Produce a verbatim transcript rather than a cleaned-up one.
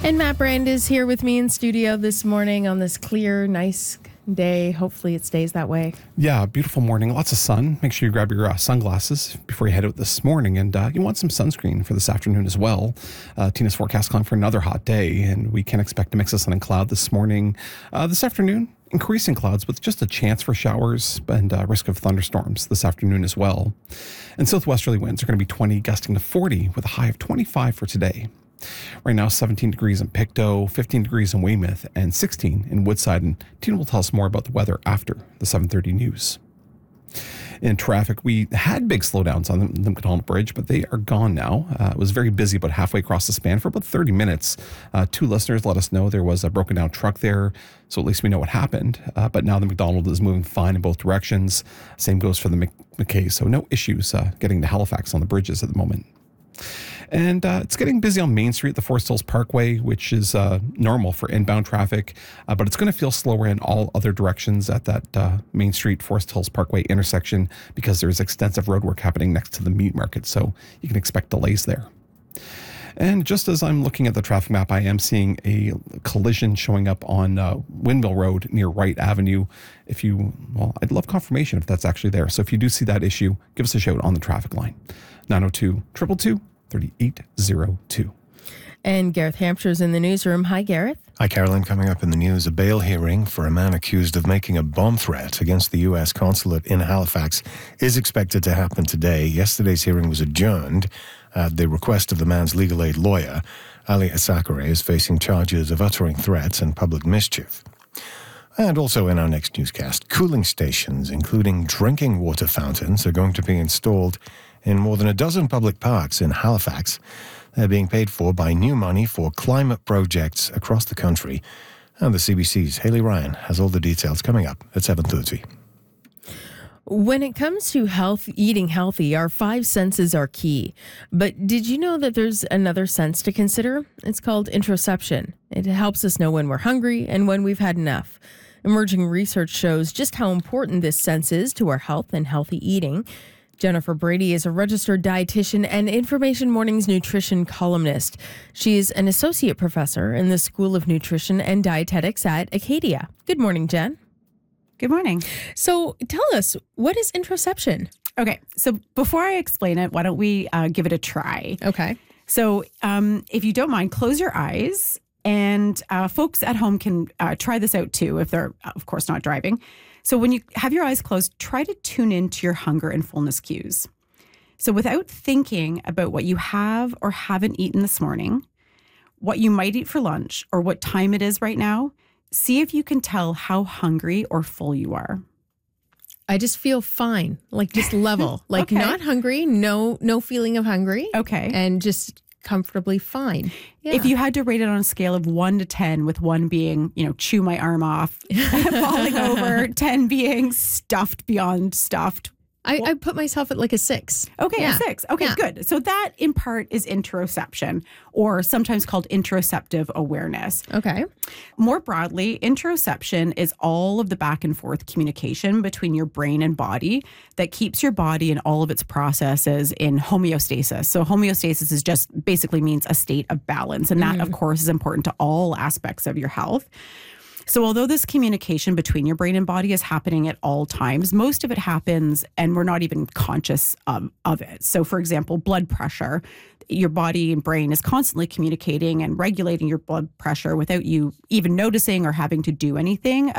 And Matt Brand is here with me in studio this morning on this clear, nice day. Hopefully it stays that way. Yeah, beautiful morning. Lots of sun. Make sure you grab your uh, sunglasses before you head out this morning. And uh, you want some sunscreen for this afternoon as well. Uh, Tina's forecast calling for another hot day, and we can expect a mix of sun and cloud this morning. Uh, this afternoon, increasing clouds with just a chance for showers and uh, risk of thunderstorms this afternoon as well. And southwesterly winds are going to be twenty, gusting to forty with a high of twenty-five for today. Right now, seventeen degrees in Pictou, fifteen degrees in Weymouth, and sixteen in Woodside. And Tina will tell us more about the weather after the seven thirty news. In traffic, we had big slowdowns on the McDonald Bridge, but they are gone now. Uh, it was very busy about halfway across the span for about thirty minutes. Uh, two listeners let us know there was a broken down truck there, so at least we know what happened. Uh, but now the McDonald is moving fine in both directions. Same goes for the Mc- McKay, so no issues uh, getting to Halifax on the bridges at the moment. And uh, it's getting busy on Main Street, the Forest Hills Parkway, which is uh, normal for inbound traffic, uh, but it's going to feel slower in all other directions at that uh, Main Street, Forest Hills Parkway intersection because there's extensive roadwork happening next to the meat market, so you can expect delays there. And just as I'm looking at the traffic map, I am seeing a collision showing up on uh, Windmill Road near Wright Avenue. If you, well, I'd love confirmation if that's actually there. So if you do see that issue, give us a shout on the traffic line. nine oh two, two two two, three eight zero two. And Gareth Hampshire's in the newsroom. Hi, Gareth. Hi, Carolyn. Coming up in the news, a bail hearing for a man accused of making a bomb threat against the U S consulate in Halifax is expected to happen today. Yesterday's hearing was adjourned at the request of the man's legal aid lawyer. Ali Asakare is facing charges of uttering threats and public mischief. And also in our next newscast, cooling stations, including drinking water fountains, are going to be installed in more than a dozen public parks in Halifax. They're being paid for by new money for climate projects across the country. And the C B C's Hayley Ryan has all the details coming up at seven thirty. When it comes to health, eating healthy, our five senses are key. But did you know that there's another sense to consider? It's called interoception. It helps us know when we're hungry and when we've had enough. Emerging research shows just how important this sense is to our health and healthy eating. Jennifer Brady is a registered dietitian and Information Mornings nutrition columnist. She is an associate professor in the School of Nutrition and Dietetics at Acadia. Good morning, Jen. Good morning. So tell us, what is interoception? Okay, so before I explain it, why don't we uh, give it a try? Okay. So um, if you don't mind, close your eyes, and uh, folks at home can uh, try this out too if they're, of course, not driving. So when you have your eyes closed, try to tune into your hunger and fullness cues. So without thinking about what you have or haven't eaten this morning, what you might eat for lunch, or what time it is right now, see if you can tell how hungry or full you are. I just feel fine, like just level, like Okay. not hungry, no no feeling of hungry. Okay. And just comfortably fine. Yeah. If you had to rate it on a scale of one to ten, with one being, you know, chew my arm off, falling over, ten being stuffed beyond stuffed. I, I put myself at like a six. Okay, Yeah. a six. Okay, Yeah. good. So that in part is interoception, or sometimes called interoceptive awareness. Okay. More broadly, interoception is all of the back and forth communication between your brain and body that keeps your body and all of its processes in homeostasis. So homeostasis is just basically means a state of balance. And that, Mm-hmm. of course, is important to all aspects of your health. So although this communication between your brain and body is happening at all times, most of it happens and we're not even conscious of, of it. So for example, blood pressure, your body and brain is constantly communicating and regulating your blood pressure without you even noticing or having to do anything